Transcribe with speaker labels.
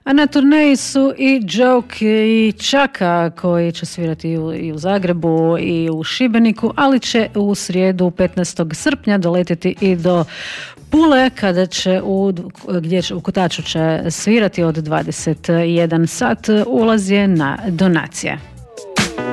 Speaker 1: A na turneji su i Joke i Čaka koji će svirati i u Zagrebu i u Šibeniku, ali će u srijedu 15. srpnja doletiti i do Pule kada će u Kotaču će svirati od 21 sat. Ulaz je na donacije.